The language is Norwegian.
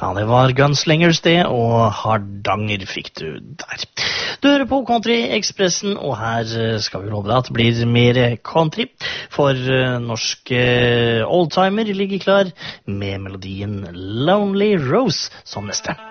Ja, det var Gunslingers det, og Hardanger fikk du der. Du hører på Country Expressen, og her skal vi love deg at det blir mer country. For norske oldtimer ligger klar med melodien Lonely Rose som neste.